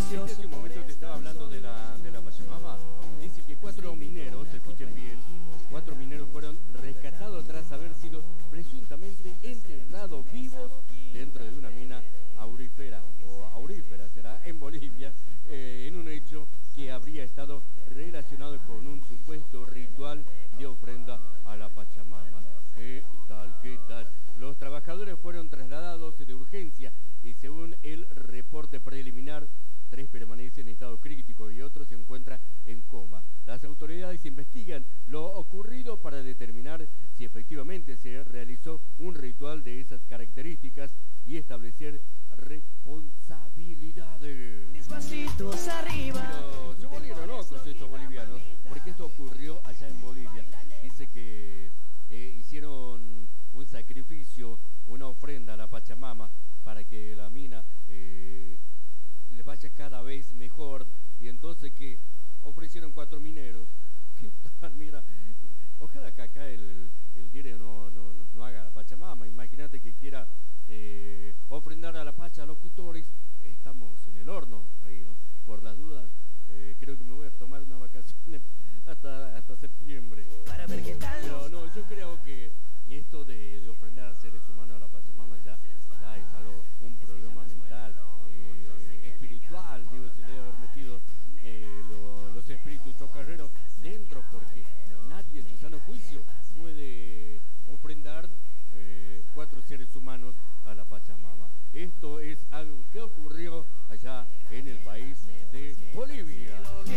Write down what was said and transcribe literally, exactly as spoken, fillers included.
Este hace un momento te estaba hablando de la, de la Pachamama. Dice que cuatro mineros, escuchen bien, cuatro mineros fueron rescatados tras haber sido presuntamente enterrados vivos dentro de una mina aurífera, o aurífera será, en Bolivia, eh, en un hecho que habría estado relacionado con un supuesto ritual de ofrenda a la Pachamama. ¿Qué tal? ¿Qué tal? Los trabajadores fueron trasladados de urgencia y según el reporte preliminar, tres permanecen en estado crítico y otro se encuentra en coma. Las autoridades investigan lo ocurrido para determinar si efectivamente se realizó un ritual de esas características y establecer responsabilidades. Despacitos arriba. Pero se volvieron locos estos bolivianos, porque esto ocurrió allá en Bolivia. Dice que eh, hicieron un sacrificio, una ofrenda a la Pachamama para que la mina eh, le vaya cada vez mejor, y entonces que ofrecieron cuatro mineros. ¿Qué tal? Mira, ojalá que acá el, el dire no, no, no, no haga la Pachamama. Imagínate que quiera eh, ofrendar a la Pacha a locutores. Estamos en el horno ahí, ¿no? Por las dudas, eh, creo que me voy a tomar unas vacaciones hasta, hasta septiembre. Para ver qué tal. Pero no, yo creo que esto de, de ofrendar a seres humanos a la Pachamama ya, ya es algo, un problema mental, eh, espiritual. Digo, se debe haber metido eh, lo, los espíritus chocarreros dentro, porque nadie en su sano juicio puede ofrendar eh, cuatro seres humanos a la Pachamama. Esto es algo que ocurrió allá en el país de Bolivia.